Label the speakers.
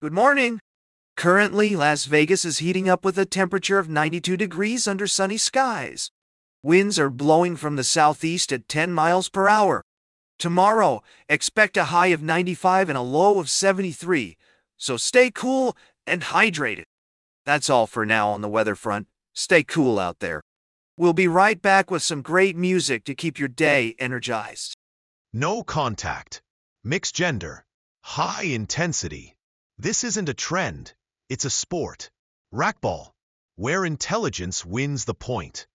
Speaker 1: Good morning. Currently, Las Vegas is heating up with a temperature of 92 degrees under sunny skies. Winds are blowing from the southeast at 10 miles per hour. Tomorrow, expect a high of 95 and a low of 73, so stay cool and hydrated. That's all for now on the weather front. Stay cool out there. We'll be right back with some great music to keep your day energized.
Speaker 2: No contact. Mixed gender. High intensity. This isn't a trend. It's a sport. Racquetball. Where intelligence wins the point.